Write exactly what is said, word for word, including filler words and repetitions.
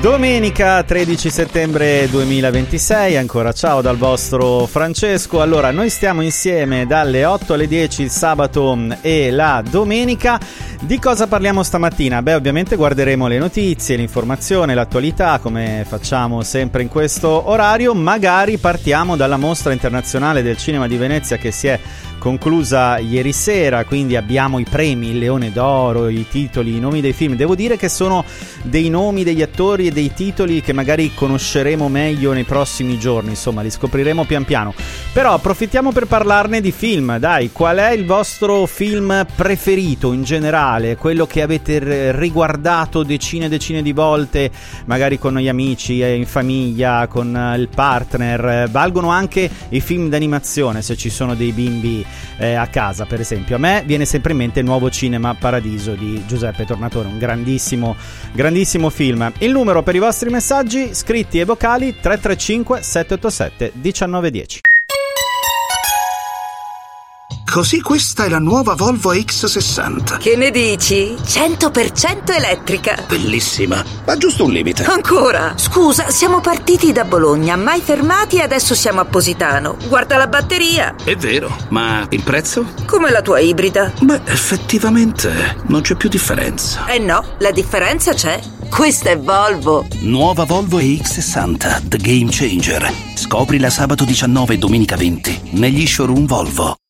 Domenica tredici settembre duemilaventisei, ancora ciao dal vostro Francesco. Allora, noi stiamo insieme dalle otto alle dieci il sabato e la domenica. Di cosa parliamo stamattina? Beh, ovviamente guarderemo le notizie, l'informazione, l'attualità, come facciamo sempre in questo orario. Magari partiamo dalla Mostra Internazionale del Cinema di Venezia che si è conclusa ieri sera, quindi abbiamo i premi, il Leone d'Oro, i titoli, i nomi dei film. Devo dire che sono dei nomi degli attori e dei titoli che magari conosceremo meglio nei prossimi giorni, insomma li scopriremo pian piano. Però approfittiamo per parlarne di film. Dai, qual è il vostro film preferito in generale? Quello che avete riguardato decine e decine di volte, magari con gli amici, in famiglia, con il partner. Valgono anche i film d'animazione, se ci sono dei bimbi Eh, a casa, per esempio. A me viene sempre in mente Nuovo Cinema Paradiso di Giuseppe Tornatore, un grandissimo grandissimo film. Il numero per i vostri messaggi scritti e vocali tre tre cinque sette otto sette uno nove uno zero. Così questa è la nuova Volvo X sessanta. Che ne dici? cento per cento elettrica. Bellissima, ma giusto un limite. Ancora? Scusa, siamo partiti da Bologna, mai fermati e adesso siamo a Positano. Guarda la batteria. È vero, ma il prezzo? Come la tua ibrida. Beh, effettivamente non c'è più differenza. Eh no, la differenza c'è. Questa è Volvo. Nuova Volvo E X sessanta, The Game Changer. Scoprila sabato diciannove e domenica venti negli showroom Volvo.